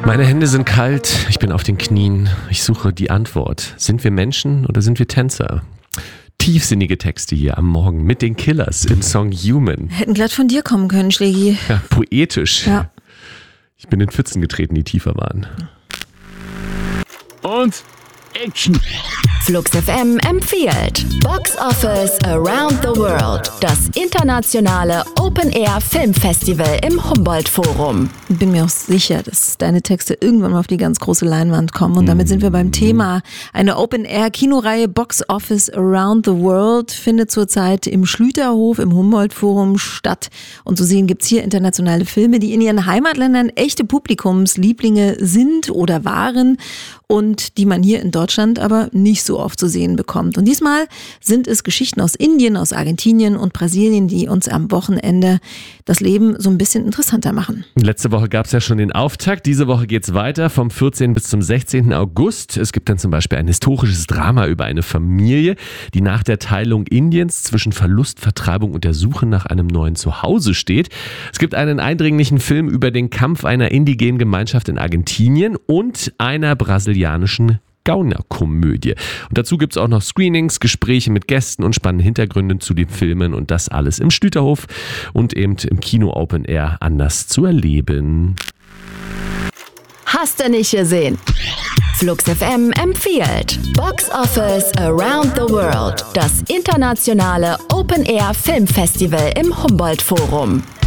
Meine Hände sind kalt, ich bin auf den Knien, ich suche die Antwort. Sind wir Menschen oder sind wir Tänzer? Tiefsinnige Texte hier am Morgen mit den Killers im Song Human. Hätten glatt von dir kommen können, Schlägi. Ja, poetisch. Ja. Ich bin in Pfützen getreten, die tiefer waren. Und Action! Flux FM empfiehlt Box Office Around the World, das internationale Open-Air-Filmfestival im Humboldt-Forum. Bin mir auch sicher, dass deine Texte irgendwann mal auf die ganz große Leinwand kommen. Und damit sind wir beim Thema. Eine Open-Air-Kinoreihe Box Office Around the World findet zurzeit im Schlüterhof im Humboldt-Forum statt. Und zu sehen gibt's hier internationale Filme, die in ihren Heimatländern echte Publikumslieblinge sind oder waren und die man hier in Deutschland aber nicht so oft zu sehen bekommt. Und diesmal sind es Geschichten aus Indien, aus Argentinien und Brasilien, die uns am Wochenende das Leben so ein bisschen interessanter machen. Letzte Woche gab es ja schon den Auftakt. Diese Woche geht's weiter vom 14. bis zum 16. August. Es gibt dann zum Beispiel ein historisches Drama über eine Familie, die nach der Teilung Indiens zwischen Verlust, Vertreibung und der Suche nach einem neuen Zuhause steht. Es gibt einen eindringlichen Film über den Kampf einer indigenen Gemeinschaft in Argentinien und einer brasilianischen Gaunerkomödie. Und dazu gibt es auch noch Screenings, Gespräche mit Gästen und spannende Hintergründe zu den Filmen und das alles im Schlüterhof und eben im Kino Open Air anders zu erleben. Hast du nicht gesehen? Flux FM empfiehlt Box Office Around the World, das internationale Open-Air-Filmfestival im Humboldt-Forum.